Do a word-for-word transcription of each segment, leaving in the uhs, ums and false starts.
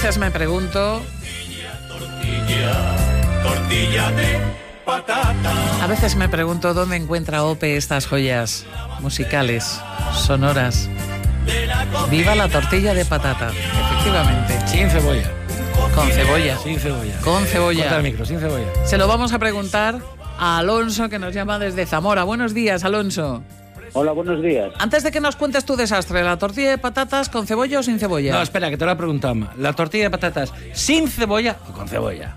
veces me pregunto... Tortilla, tortilla de patata. A veces me pregunto dónde encuentra Ope estas joyas musicales, sonoras. Viva la tortilla de patata, efectivamente. Sin cebolla. Con cebolla. Sin cebolla. Con cebolla. Corta el micro, sin cebolla. Se lo vamos a preguntar a Alonso, que nos llama desde Zamora. Buenos días, Alonso. Hola, buenos días. Antes de que nos cuentes tu desastre, ¿la tortilla de patatas con cebolla o sin cebolla? No, espera, que te lo he preguntado más. ¿La tortilla de patatas sin cebolla o con cebolla?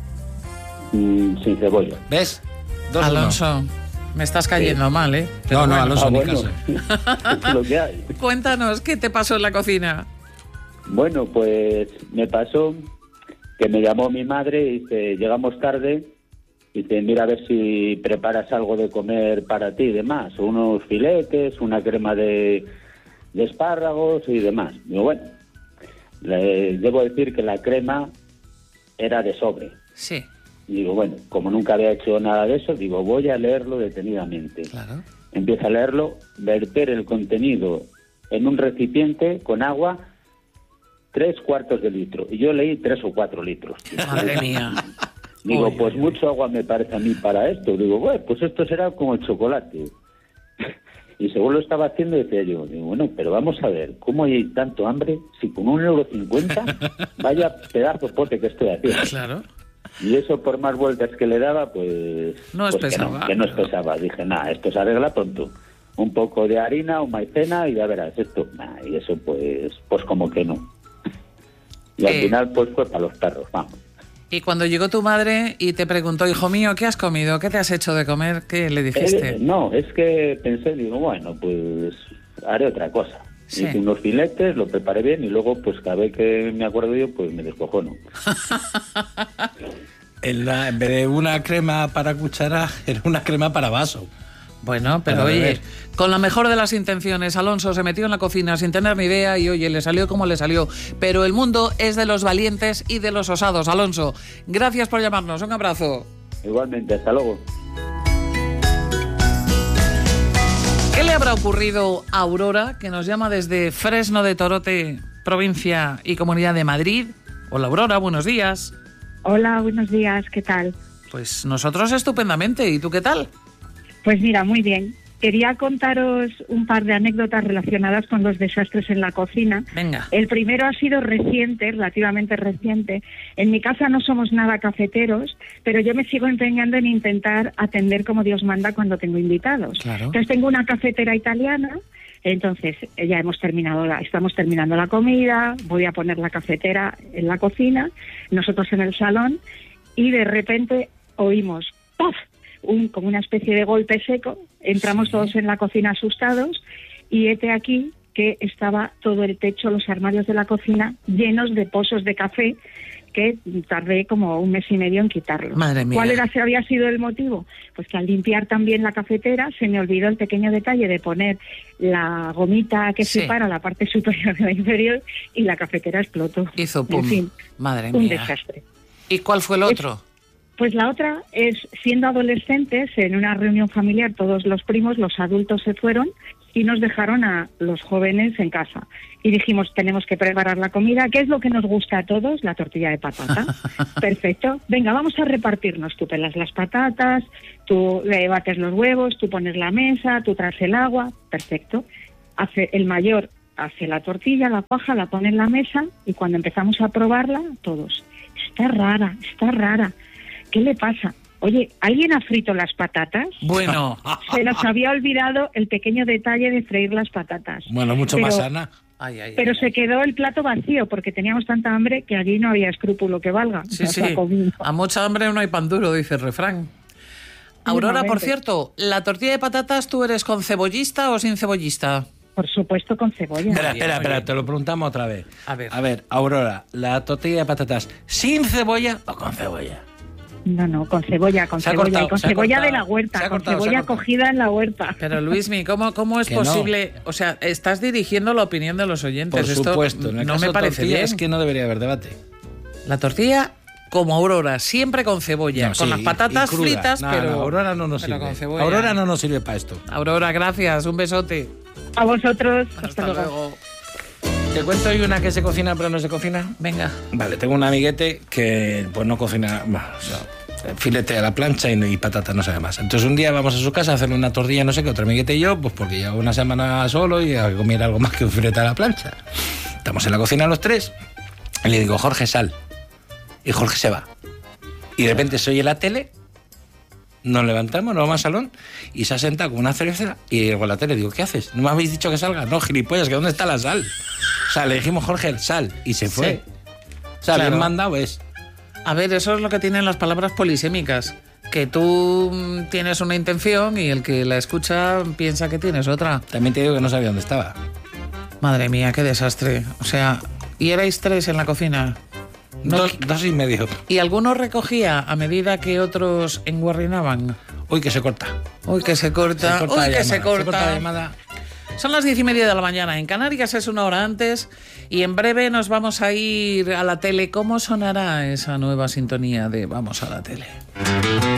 Mm, sin cebolla. ¿Ves? Dos Alonso, me estás cayendo sí. mal, ¿eh? Pero no, no, bueno. Alonso, ah, ni bueno. caso. Es lo que hay. Cuéntanos, ¿qué te pasó en la cocina? Bueno, pues me pasó que me llamó mi madre y dice, llegamos tarde... Y dice, mira a ver si preparas algo de comer para ti y demás, unos filetes, una crema de, de espárragos y demás. Digo, bueno, le, debo decir que la crema era de sobre. Sí. Digo, bueno, como nunca había hecho nada de eso, digo, voy a leerlo detenidamente. Claro. Empiezo a leerlo, verter el contenido en un recipiente con agua, tres cuartos de litro. Y yo leí tres o cuatro litros. Madre mía. Digo, Oye, pues oye. mucho agua me parece a mí para esto. Digo, bueno, pues esto será como el chocolate. Y según lo estaba haciendo, decía yo, digo, bueno, pero vamos a ver, ¿cómo hay tanto hambre si con un euro cincuenta vaya pedazo pote que estoy haciendo? Claro. Y eso, por más vueltas que le daba, pues... No es pues pesaba. Que no, que no es pesaba. Dije, nada, esto se arregla pronto. Un poco de harina o maicena y ya verás esto. Nah, y eso, pues, pues como que no. Y al Eh. final, pues fue para los perros, vamos. Y cuando llegó tu madre y te preguntó, hijo mío, ¿qué has comido? ¿Qué te has hecho de comer? ¿Qué le dijiste? Eh, no, es que pensé, digo, bueno, pues haré otra cosa. Sí. Hice unos filetes, lo preparé bien y luego, pues cada vez que me acuerdo yo, pues me descojono. En, la, en vez de una crema para cuchara, era una crema para vaso. Bueno, pero Para oye, beber. con la mejor de las intenciones, Alonso se metió en la cocina sin tener ni idea y oye, le salió como le salió. Pero el mundo es de los valientes y de los osados. Alonso, gracias por llamarnos. Un abrazo. Igualmente, hasta luego. ¿Qué le habrá ocurrido a Aurora, que nos llama desde Fresno de Torote, provincia y comunidad de Madrid? Hola, Aurora, buenos días. Hola, buenos días, ¿qué tal? Pues nosotros estupendamente. ¿Y tú qué tal? Pues mira, muy bien. Quería contaros un par de anécdotas relacionadas con los desastres en la cocina. Venga. El primero ha sido reciente, relativamente reciente. En mi casa no somos nada cafeteros, pero yo me sigo empeñando en intentar atender como Dios manda cuando tengo invitados. Claro. Entonces tengo una cafetera italiana, entonces ya hemos terminado, la, estamos terminando la comida, voy a poner la cafetera en la cocina, nosotros en el salón, y de repente oímos ¡paf! Un, como una especie de golpe seco, entramos sí. todos en la cocina asustados y hete aquí que estaba todo el techo, los armarios de la cocina llenos de pozos de café que tardé como un mes y medio en quitarlos. Madre mía. ¿Cuál era, había sido el motivo? Pues que al limpiar también la cafetera se me olvidó el pequeño detalle de poner la gomita que sí. separa la parte superior de la inferior y la cafetera explotó. Hizo pum. En fin, Madre un mía. desastre. ¿Y cuál fue el otro? Es, Pues la otra es, siendo adolescentes, en una reunión familiar, todos los primos, los adultos se fueron y nos dejaron a los jóvenes en casa. Y dijimos, tenemos que preparar la comida. ¿Qué es lo que nos gusta a todos? La tortilla de patata. Perfecto. Venga, vamos a repartirnos. Tú pelas las patatas, tú le bates los huevos, tú pones la mesa, tú traes el agua. Perfecto. Hace el mayor hace la tortilla, la cuaja, la pone en la mesa y cuando empezamos a probarla, todos, está rara, está rara. ¿Qué le pasa? Oye, ¿alguien ha frito las patatas? Bueno. Se nos había olvidado el pequeño detalle de freír las patatas. Bueno, mucho pero, más sana. Ay, ay, pero ay, se ay. quedó el plato vacío porque teníamos tanta hambre que allí no había escrúpulo que valga. Sí, O sí. sea, comiendo. A mucha hambre no hay pan duro, dice el refrán. Aurora, por Mismamente. cierto, ¿la tortilla de patatas tú eres con cebollista o sin cebollista? Por supuesto, con cebolla. Espera, bien, espera, muy espera, bien. te lo preguntamos otra vez. A ver. A ver, Aurora, ¿la tortilla de patatas sin cebolla o con cebolla? No, no, con cebolla, con Se ha cebolla. cortado, y con se ha cebolla cortado, de la se huerta, ha con cortado, se ha cebolla cortado. cogida en la huerta. Pero Luismi, ¿cómo, cómo es Que no. posible? O sea, estás dirigiendo la opinión de los oyentes. Por Esto supuesto, en el no caso me parece tortilla bien. es que no debería haber debate. La tortilla como Aurora, siempre con cebolla, No, con sí, las y- patatas y cruda. fritas, No, pero no, Aurora no nos pero sirve. con cebolla. Aurora no nos sirve para esto. Aurora, gracias, un besote. A vosotros, hasta, Hasta luego. luego. ¿Te cuento hoy una que se cocina pero no se cocina? Venga. Vale, tengo un amiguete que pues no cocina, bueno, o sea, filete a la plancha y, y patata, no sabe más. Entonces un día vamos a su casa a hacerle una tortilla, no sé qué, otro amiguete y yo, pues porque llevo una semana solo y a comer algo más que un filete a la plancha. Estamos en la cocina los tres y le digo, Jorge, sal. Y Jorge se va. Y de repente se oye la tele, nos levantamos, nos vamos al salón y se ha sentado con una cerveza y digo a la tele, digo, ¿qué haces? ¿No me habéis dicho que salga? No, gilipollas, ¿que dónde está la sal? O sea, le dijimos, Jorge, sal, y se fue. Sí. O sea, Claro. bien mandado es. A ver, eso es lo que tienen las palabras polisémicas. Que tú mm, tienes una intención y el que la escucha piensa que tienes otra. También te digo que no sabía dónde estaba. Madre mía, qué desastre. O sea, ¿y erais tres en la cocina? No- Dos, dos y medio. ¿Y alguno recogía a medida que otros enguarrinaban? Uy, que se corta. Uy, que se corta. Se corta Uy, la que llamada, se corta. la llamada. Son las diez y media de la mañana. En Canarias es una hora antes y en breve nos vamos a ir a la tele. ¿Cómo sonará esa nueva sintonía de Vamos a la tele?